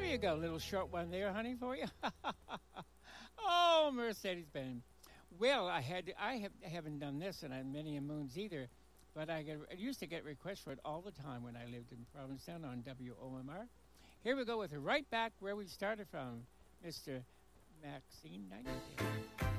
you go, little short one there, honey, for you. Oh, Mercedes-Benz. Well, I haven't done this in many a moons either, but I used to get requests for it all the time when I lived in Provincetown on WOMR. Here we go with right back where we started from, Mr. Maxine Nightingale.